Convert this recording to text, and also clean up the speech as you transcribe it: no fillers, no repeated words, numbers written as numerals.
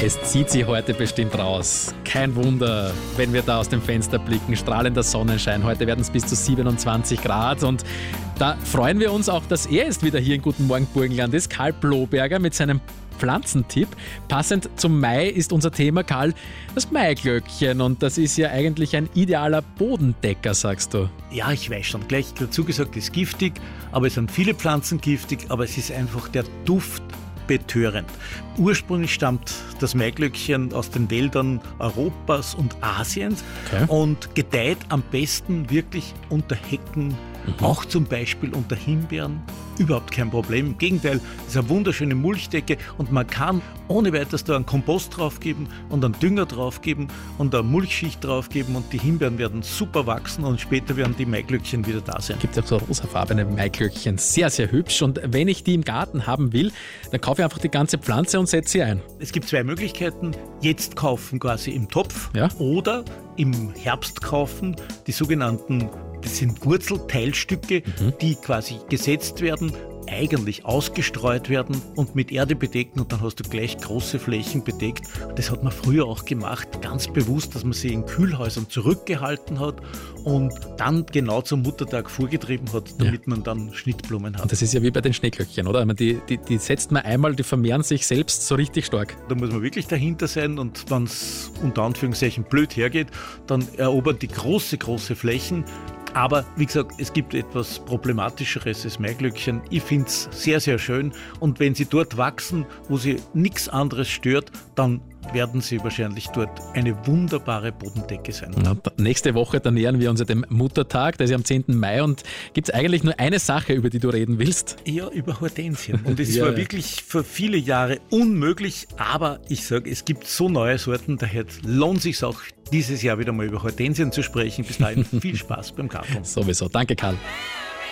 Es zieht sich heute bestimmt raus. Kein Wunder, wenn wir da aus dem Fenster blicken. Strahlender Sonnenschein. Heute werden es bis zu 27 Grad. Und da freuen wir uns auch, dass er ist wieder hier in Guten Morgen Burgenland ist. Karl Bloberger mit seinem Pflanzentipp. Passend zum Mai ist unser Thema, Karl, das Maiglöckchen. Und das ist ja eigentlich ein idealer Bodendecker, sagst du. Ja, ich weiß schon. Gleich dazu gesagt, es ist giftig, aber es sind viele Pflanzen giftig, aber es ist einfach der Duft betörend. Ursprünglich stammt das Maiglöckchen aus den Wäldern Europas und Asiens und gedeiht am besten wirklich unter Hecken, auch zum Beispiel unter Himbeeren. Überhaupt kein Problem. Im Gegenteil, es ist eine wunderschöne Mulchdecke und man kann ohne weiteres da einen Kompost draufgeben und einen Dünger draufgeben und eine Mulchschicht draufgeben und die Himbeeren werden super wachsen und später werden die Maiglöckchen wieder da sein. Es gibt ja auch so rosafarbene Maiglöckchen, sehr, sehr hübsch. Und wenn ich die im Garten haben will, dann kaufe ich einfach die ganze Pflanze und setze sie ein. Es gibt zwei Möglichkeiten. Jetzt kaufen quasi im Topf oder im Herbst kaufen die sogenannten, das sind Wurzelteilstücke, die quasi gesetzt werden, eigentlich ausgestreut werden und mit Erde bedecken und dann hast du gleich große Flächen bedeckt. Das hat man früher auch gemacht, ganz bewusst, dass man sie in Kühlhäusern zurückgehalten hat und dann genau zum Muttertag vorgetrieben hat, damit man dann Schnittblumen hat. Und das ist ja wie bei den Schneeglöckchen, oder? Die setzt man einmal, die vermehren sich selbst so richtig stark. Da muss man wirklich dahinter sein und wenn es unter Anführungszeichen blöd hergeht, dann erobern die große Flächen. Aber wie gesagt, es gibt etwas Problematischeres, das Maiglöckchen. Ich finde es sehr, sehr schön. Und wenn sie dort wachsen, wo sie nichts anderes stört, dann werden sie wahrscheinlich dort eine wunderbare Bodendecke sein. Ja, nächste Woche, dann nähern wir uns ja dem Muttertag, der ist ja am 10. Mai. Und gibt es eigentlich nur eine Sache, über die du reden willst? Ja, über Hortensien. Und es war wirklich für viele Jahre unmöglich. Aber ich sage, es gibt so neue Sorten, daher lohnt es sich auch, dieses Jahr wieder mal über Hortensien zu sprechen. Bis dahin viel Spaß beim Garteln. Sowieso. Danke, Karl.